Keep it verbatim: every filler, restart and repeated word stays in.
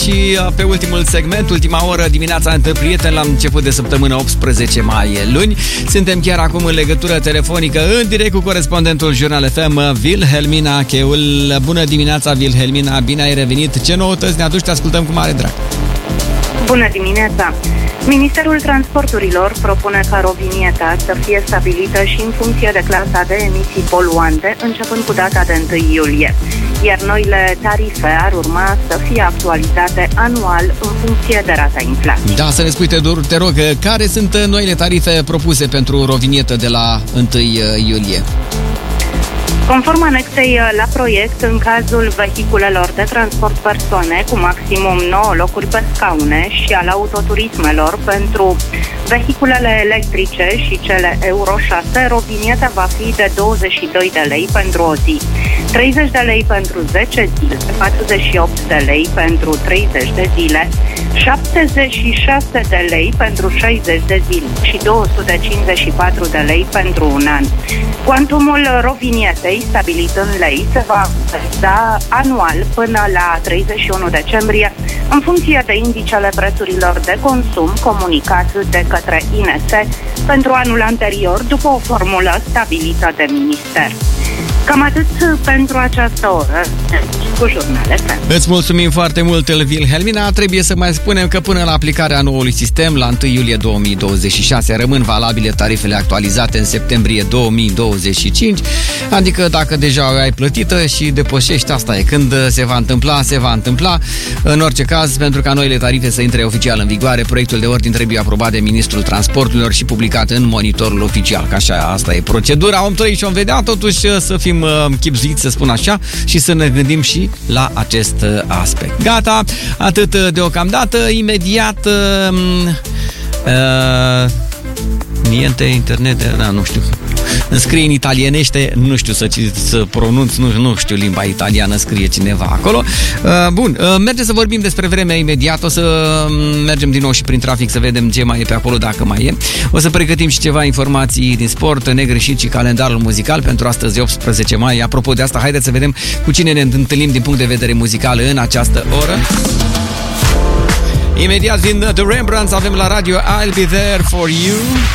și pe ultimul segment, ultima oră, dimineața între prieteni, la început de săptămână, optsprezece mai, luni. Suntem chiar acum în legătură telefonică, în direct cu corespondentul Jurnal F M, Wilhelmina Cheul. Bună dimineața, Wilhelmina, bine ai revenit. Ce noutăți ne aduci? Te ascultăm cu mare drag. Bună dimineața! Ministerul Transporturilor propune ca rovinieta să fie stabilită și în funcție de clasa de emisii poluante, începând cu data de întâi iulie. Iar noile tarife ar urma să fie actualizate anual în funcție de rata inflației. Da, să ne spui, te, te rog, care sunt noile tarife propuse pentru rovinietă de la întâi iulie? Conform anexei la proiect, în cazul vehiculelor de transport persoane cu maximum nouă locuri pe scaune și al autoturismelor pentru vehiculele electrice și cele Euro șase, rovinieta va fi de douăzeci și doi de lei pentru o zi, treizeci de lei pentru zece zile, patruzeci și opt de lei pentru treizeci de zile, șaptezeci și șase de lei pentru șaizeci de zile și două sute cincizeci și patru de lei pentru un an. Cuantumul rovinietei, stabilit în lei, se va actualiza anual până la treizeci și unu decembrie, în funcție de indicele prețurilor de consum comunicat de către I N S pentru anul anterior, după o formulă stabilită de minister. Cam atât pentru această oră cu Jurnal F M. Îți mulțumim foarte mult, Wilhelmina. Trebuie să mai spunem că până la aplicarea noului sistem, la întâi iulie două mii douăzeci și șase, rămân valabile tarifele actualizate în septembrie două mii douăzeci și cinci, adică dacă deja o ai plătită și depășești, asta e. Când se va întâmpla, se va întâmpla. În orice caz, pentru ca noile tarife să intre oficial în vigoare, proiectul de ordin trebuie aprobat de Ministrul Transporturilor și publicat în monitorul oficial, că așa, asta e procedura. Om trăi și om vedea, totuși să fim chipzuiți, să spun așa, și să ne gândim și la acest aspect. Gata, atât deocamdată. Imediat uh, uh, niente internet, da, nu știu. Înscrie în italienește, nu știu să, să pronunț, nu, nu știu limba italiană, scrie cineva acolo. Uh, bun, uh, mergem să vorbim despre vremea imediat, o să mergem din nou și prin trafic să vedem ce mai e pe acolo, dacă mai e. O să pregătim și ceva informații din sport, negreșit și calendarul muzical pentru astăzi, optsprezece mai. Apropo de asta, haideți să vedem cu cine ne întâlnim din punct de vedere muzical în această oră. Imediat din The Rembrandts avem la radio I'll Be There For You.